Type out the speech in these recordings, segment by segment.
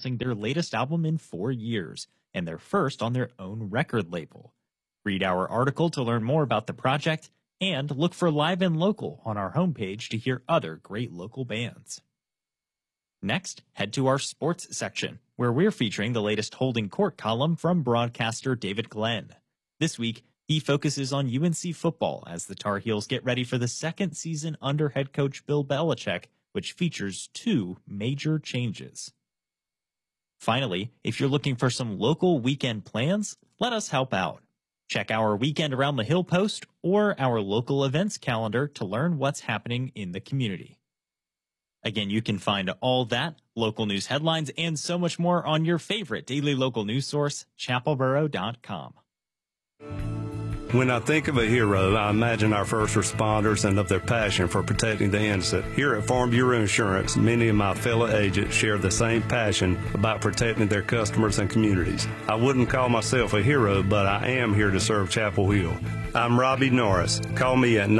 announcing their latest album in 4 years, and their first on their own record label. Read our article to learn more about the project, and look for Live and Local on our homepage to hear other great local bands. Next, head to our sports section, where we're featuring the latest Holding Court column from broadcaster David Glenn. This week, he focuses on UNC football as the Tar Heels get ready for the second season under head coach Bill Belichick, which features 2 major changes. Finally, if you're looking for some local weekend plans, let us help out. Check our Weekend Around the Hill post or our local events calendar to learn what's happening in the community. Again, you can find all that, local news headlines, and so much more on your favorite daily local news source, chapelboro.com. When I think of a hero, I imagine our first responders and of their passion for protecting the innocent. Here at Farm Bureau Insurance, many of my fellow agents share the same passion about protecting their customers and communities. I wouldn't call myself a hero, but I am here to serve Chapel Hill. I'm Robbie Norris. Call me at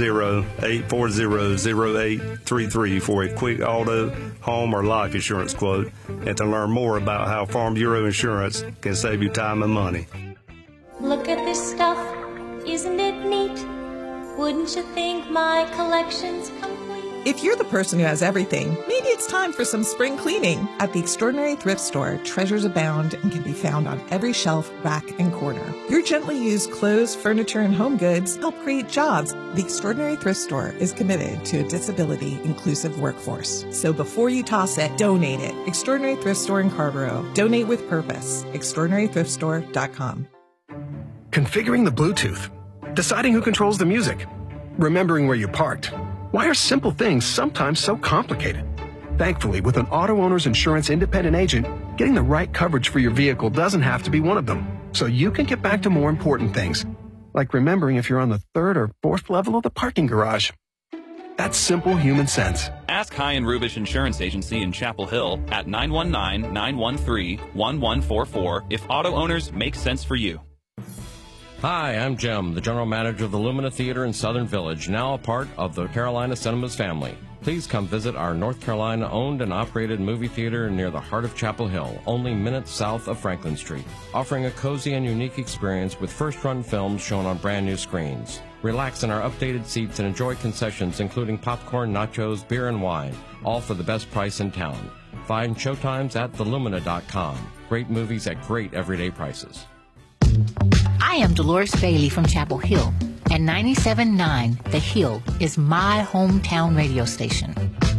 910-840-0833 for a quick auto, home, or life insurance quote, and to learn more about how Farm Bureau Insurance can save you time and money. Look at this stuff, isn't it neat? Wouldn't you think my collection's complete? If you're the person who has everything, maybe it's time for some spring cleaning. At the Extraordinary Thrift Store, treasures abound and can be found on every shelf, rack, and corner. Your gently used clothes, furniture, and home goods help create jobs. The Extraordinary Thrift Store is committed to a disability-inclusive workforce. So before you toss it, donate it. Extraordinary Thrift Store in Carrboro. Donate with purpose. ExtraordinaryThriftStore.com. Configuring the Bluetooth, deciding who controls the music, remembering where you parked. Why are simple things sometimes so complicated? Thankfully, with an auto owner's insurance independent agent, getting the right coverage for your vehicle doesn't have to be one of them. So you can get back to more important things, like remembering if you're on the 3rd or 4th level of the parking garage. That's simple human sense. Ask High and Rubish Insurance Agency in Chapel Hill at 919-913-1144 if auto owners make sense for you. Hi, I'm Jim, the general manager of the Lumina Theater in Southern Village, now a part of the Carolina Cinemas family. Please come visit our North Carolina-owned and operated movie theater near the heart of Chapel Hill, only minutes south of Franklin Street, offering a cozy and unique experience with first-run films shown on brand-new screens. Relax in our updated seats and enjoy concessions including popcorn, nachos, beer, and wine, all for the best price in town. Find showtimes at thelumina.com. Great movies at great everyday prices. I am Dolores Bailey from Chapel Hill, and 97.9 The Hill is my hometown radio station.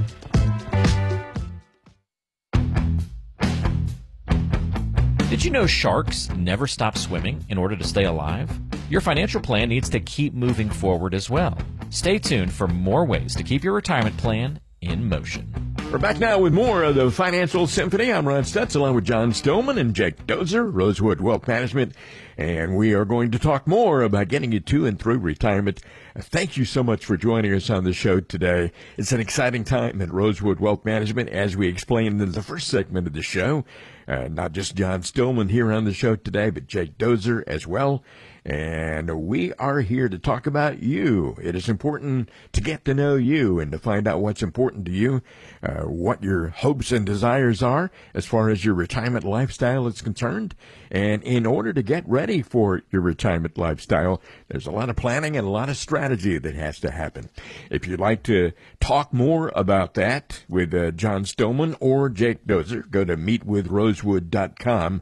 Did you know sharks never stop swimming in order to stay alive? Your financial plan needs to keep moving forward as well. Stay tuned for more ways to keep your retirement plan in motion. We're back now with more of the Financial Symphony. I'm Ron Stutz along with John Stillman and Jake Dozer, Rosewood Wealth Management, and we are going to talk more about getting you to and through retirement. Thank you so much for joining us on the show today. It's an exciting time at Rosewood Wealth Management, as we explained in the first segment of the show. Not just John Stillman here on the show today, but Jake Dozer as well. And we are here to talk about you. It is important to get to know you and to find out what's important to you, what your hopes and desires are as far as your retirement lifestyle is concerned. And in order to get ready for your retirement lifestyle, there's a lot of planning and a lot of strategy that has to happen. If you'd like to talk more about that with John Stillman or Jake Dozer, go to meetwithrosewood.com,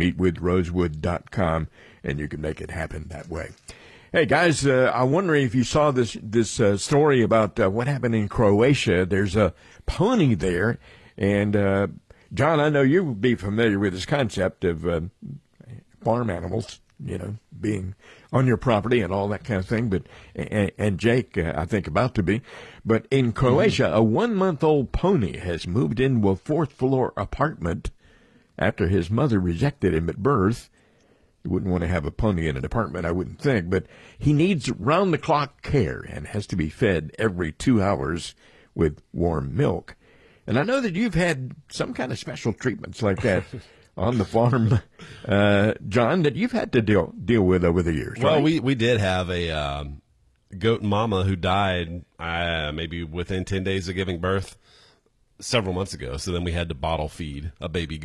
meetwithrosewood.com, and you can make it happen that way. Hey, guys, I'm wondering if you saw this story about what happened in Croatia. There's a pony there, and John, I know you would be familiar with this concept of farm animals, being on your property and all that kind of thing. But and Jake, I think, about to be. But in Croatia, a 1-month-old pony has moved into a 4th-floor apartment after his mother rejected him at birth. You wouldn't want to have a pony in an apartment, I wouldn't think, but he needs round-the-clock care and has to be fed every 2 hours with warm milk. And I know that you've had some kind of special treatments like that on the farm, John, that you've had to deal with over the years. Well, right? we did have a goat mama who died maybe within 10 days of giving birth several months ago. So then we had to bottle feed a baby goat